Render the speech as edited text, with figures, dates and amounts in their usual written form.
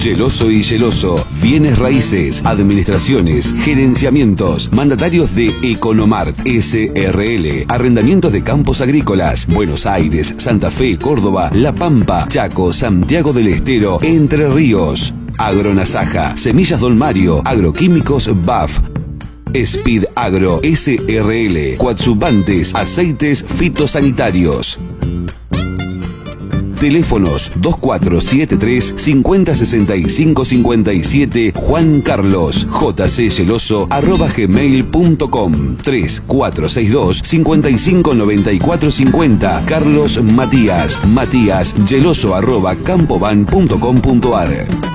Geloso y Geloso. Bienes raíces, administraciones, gerenciamientos. Mandatarios de Economart SRL. Arrendamientos de campos agrícolas. Buenos Aires, Santa Fe, Córdoba, La Pampa, Chaco, Santiago del Estero, Entre Ríos. Agronasaja. Semillas Don Mario. Agroquímicos BAF. Speed Agro SRL. Coadjuvantes, aceites fitosanitarios. Teléfonos 2473-506557 Juan Carlos jcgeloso@gmail.com 3462-559450 Carlos Matías Geloso@campoban.com.ar.